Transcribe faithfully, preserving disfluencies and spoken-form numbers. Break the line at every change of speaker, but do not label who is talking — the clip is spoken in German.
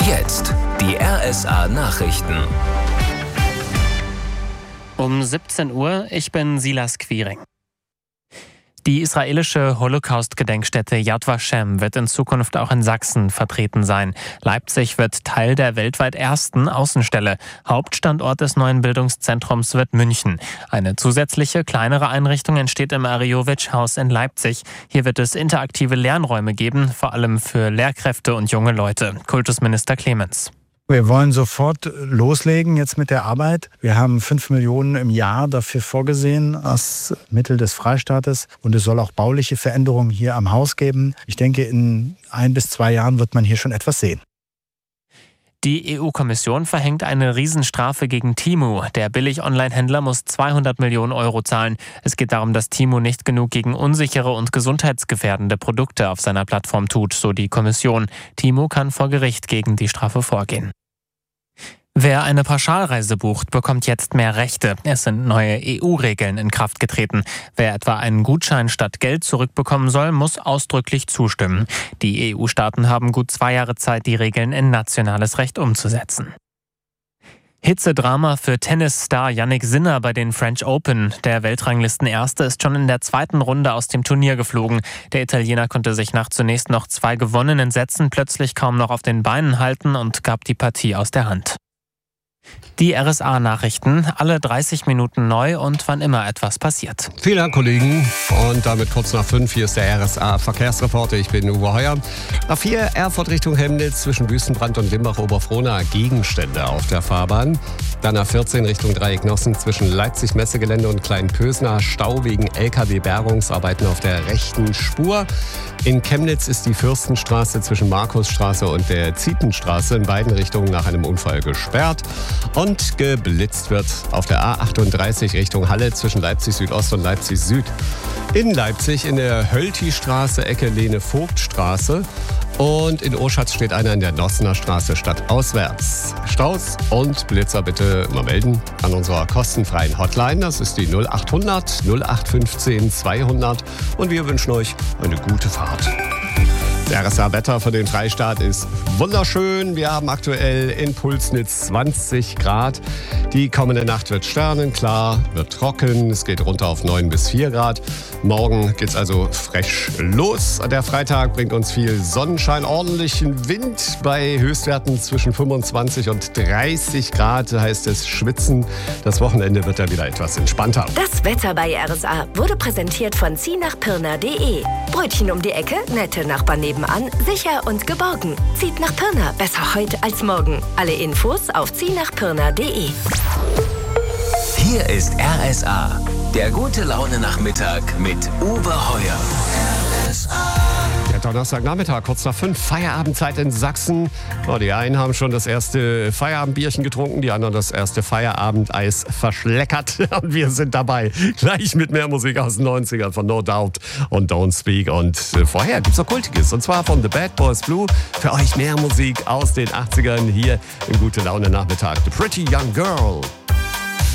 Jetzt die R S A-Nachrichten.
Um siebzehn Uhr, ich bin Silas Quiring. Die israelische Holocaust-Gedenkstätte Yad Vashem wird in Zukunft auch in Sachsen vertreten sein. Leipzig wird Teil der weltweit ersten Außenstelle. Hauptstandort des neuen Bildungszentrums wird München. Eine zusätzliche, kleinere Einrichtung entsteht im Ariovic-Haus in Leipzig. Hier wird es interaktive Lernräume geben, vor allem für Lehrkräfte und junge Leute. Kultusminister Clemens.
Wir wollen sofort loslegen jetzt mit der Arbeit. Wir haben fünf Millionen im Jahr dafür vorgesehen als Mittel des Freistaates. Und es soll auch bauliche Veränderungen hier am Haus geben. Ich denke, in ein bis zwei Jahren wird man hier schon etwas sehen.
Die E U-Kommission verhängt eine Riesenstrafe gegen Temu. Der Billig-Online-Händler muss zweihundert Millionen Euro zahlen. Es geht darum, dass Temu nicht genug gegen unsichere und gesundheitsgefährdende Produkte auf seiner Plattform tut, so die Kommission. Temu kann vor Gericht gegen die Strafe vorgehen. Wer eine Pauschalreise bucht, bekommt jetzt mehr Rechte. Es sind neue E U-Regeln in Kraft getreten. Wer etwa einen Gutschein statt Geld zurückbekommen soll, muss ausdrücklich zustimmen. Die E U-Staaten haben gut zwei Jahre Zeit, die Regeln in nationales Recht umzusetzen. Hitzedrama für Tennisstar Jannik Sinner bei den French Open. Der Weltranglistenerste ist schon in der zweiten Runde aus dem Turnier geflogen. Der Italiener konnte sich nach zunächst noch zwei gewonnenen Sätzen plötzlich kaum noch auf den Beinen halten und gab die Partie aus der Hand. Die R S A-Nachrichten, alle dreißig Minuten neu und wann immer etwas passiert.
Vielen Dank, Kollegen. Und damit kurz nach fünf, hier ist der R S A-Verkehrsreporter. Ich bin Uwe Heuer. A vier Erfurt Richtung Chemnitz zwischen Wüstenbrand und Limbach-Oberfrohna Gegenstände auf der Fahrbahn. Dann A vierzehn Richtung Dreieck Nossen zwischen Leipzig-Messegelände und Kleinpösner Stau wegen L K W-Bergungsarbeiten auf der rechten Spur. In Chemnitz ist die Fürstenstraße zwischen Markusstraße und der Zietenstraße in beiden Richtungen nach einem Unfall gesperrt. Und geblitzt wird auf der A achtunddreißig Richtung Halle zwischen Leipzig Südost und Leipzig Süd. In Leipzig in der Hölti-Straße, Ecke Lene-Vogt-Straße. Und in Oschatz steht einer in der Nossener Straße stadtauswärts. Staus und Blitzer bitte immer melden an unserer kostenfreien Hotline. Das ist die null achthundert null acht fünfzehn zweihundert. Und wir wünschen euch eine gute Fahrt. Der R S A-Wetter für den Freistaat ist wunderschön. Wir haben aktuell in Pulsnitz zwanzig Grad. Die kommende Nacht wird sternenklar, wird trocken. Es geht runter auf neun bis vier Grad. Morgen geht's also fresh los. Der Freitag bringt uns viel Sonnenschein, ordentlichen Wind bei Höchstwerten zwischen fünfundzwanzig und dreißig Grad. Heißt es schwitzen. Das Wochenende wird dann wieder etwas entspannter.
Das Wetter bei R S A wurde präsentiert von zieh nach pirna punkt de. Brötchen um die Ecke, nette Nachbarn nebenan, sicher und geborgen. Zieht nach Pirna, besser heute als morgen. Alle Infos auf zieh nach pirna punkt de.
Hier ist R S A, der gute Laune-Nachmittag mit Uwe Heuer. R S A.
Der Donnerstagnachmittag, kurz nach fünf, Feierabendzeit in Sachsen. Oh, die einen haben schon das erste Feierabendbierchen getrunken, die anderen das erste Feierabendeis verschleckert. Und wir sind dabei, gleich mit mehr Musik aus den neunzigern von No Doubt und Don't Speak. Und äh, vorher gibt's noch Kultiges, und zwar von The Bad Boys Blue. Für euch mehr Musik aus den achtzigern hier im Gute Laune Nachmittag. The Pretty Young Girl.